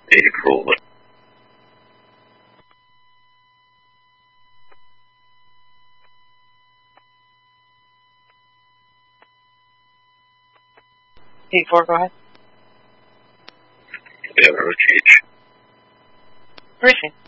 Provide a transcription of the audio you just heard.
April. P4, go ahead. Yeah, Roach H. Briefing.